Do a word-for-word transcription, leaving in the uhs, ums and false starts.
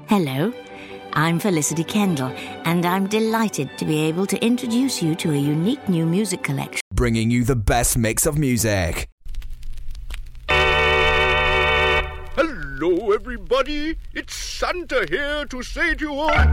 Hello, I'm Felicity Kendall, and I'm delighted to be able to introduce you to a unique new music collection. Bringing you the best mix of music. Hello, everybody. It's Santa here to say to you all...